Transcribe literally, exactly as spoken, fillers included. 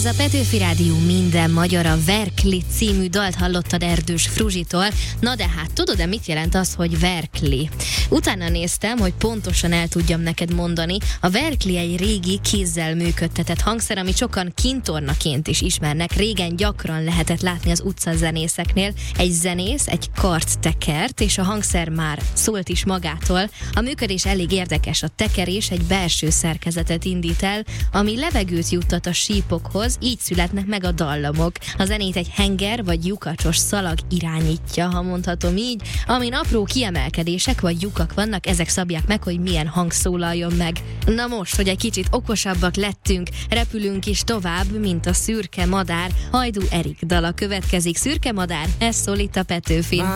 Ez a Petőfi Rádió minden magyar, a Verkli című dalt hallottad Erdős Fruzsitól. Na de hát, tudod-e, mit jelent az, hogy Verkli? Utána néztem, hogy pontosan el tudjam neked mondani. A Verkli egy régi kézzel működtetett hangszer, amit sokan kintornaként is ismernek. Régen gyakran lehetett látni az utcazenészeknél. Egy zenész egy kart tekert, és a hangszer már szólt is magától. A működés elég érdekes. A tekerés egy belső szerkezetet indít el, ami levegőt juttat a sípokhoz, így születnek meg a dallamok. A zenét egy henger vagy lyukacsos szalag irányítja, ha mondhatom így, amin apró kiemelkedések vagy lyukak vannak, ezek szabják meg, hogy milyen hang szólaljon meg. Na most, hogy egy kicsit okosabbak lettünk, repülünk is tovább, mint a Szürke Madár. Hajdú Erik dala következik. Szürke Madár, ez szól itt a Petőfin.